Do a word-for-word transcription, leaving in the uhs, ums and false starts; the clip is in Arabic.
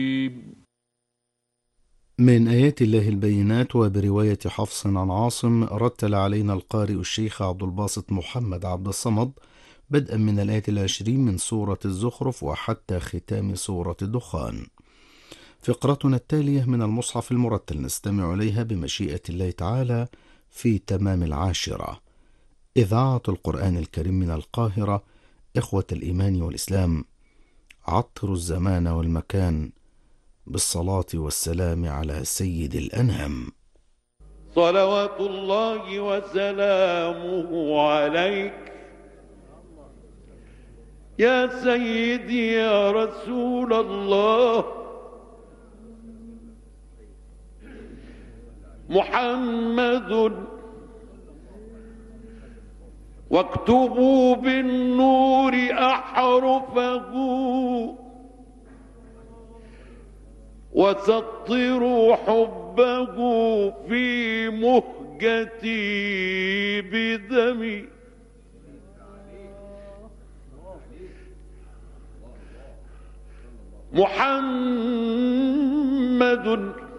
من آيات الله البينات. وبرواية حفص عن عاصم رتل علينا القارئ الشيخ عبد الباسط محمد عبد الصمد بدءا من الآية العشرين من سورة الزخرف وحتى ختام سورة الدخان. فقرتنا التالية من المصحف المرتل نستمع إليها بمشيئة الله تعالى في تمام العاشرة. إذاعة القرآن الكريم من القاهرة. إخوة الإيمان والإسلام، عطروا الزمان والمكان بالصلاة والسلام على سيد الأنام. صلوات الله وسلامه عليك يا سيدي يا رسول الله. محمد واكتبوا بالنور أحرفه وسطروا حبه في مهجتي بدمي. محمد